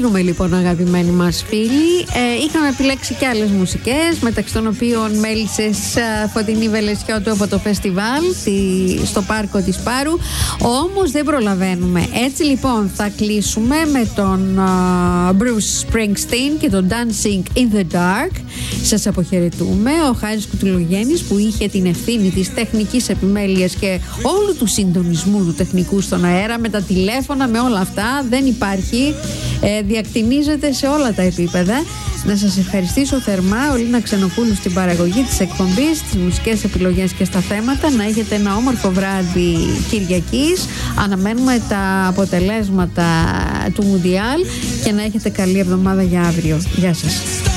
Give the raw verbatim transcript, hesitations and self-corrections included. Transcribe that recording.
κλείνουμε λοιπόν, αγαπημένοι μας φίλοι. Ε, είχαμε επιλέξει και άλλες μουσικές, μεταξύ των οποίων μέλισσες Φωτεινή Βελεσιώτου από το φεστιβάλ τη, στο πάρκο της Πάρου. Όμως δεν προλαβαίνουμε. Έτσι λοιπόν θα κλείσουμε με τον uh, Bruce Springsteen και τον Dancing in the Dark. Σας αποχαιρετούμε. Ο Χάρης Κουτουλογέννης, που είχε την ευθύνη της τεχνικής επιμέλειας και όλου του συντονισμού του τεχνικού στον αέρα, με τα τηλέφωνα, με όλα αυτά, δεν υπάρχει, ε, διακτηνίζεται σε όλα τα επίπεδα. Να σας ευχαριστήσω θερμά, Ολίνα Ξενοπούλου, στην παραγωγή της εκπομπής, τις μουσικές επιλογές και στα θέματα. Να έχετε ένα όμορφο βράδυ Κυριακής. Αναμένουμε τα αποτελέσματα του Μουντιάλ και να έχετε καλή εβδομάδα για αύριο. Γεια σας.